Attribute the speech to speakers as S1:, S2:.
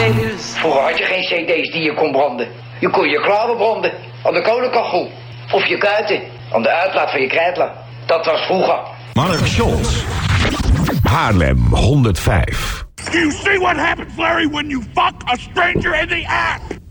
S1: ladies.
S2: Vroeger had je geen cd's die je kon branden. Je kon je klauwen branden aan de kolenkachel. Of je kuiten aan de uitlaat van je krijtler. Dat was vroeger.
S3: Mark Scholz. Haarlem 105.
S4: You see what happens, Larry, when you fuck a stranger in the ass?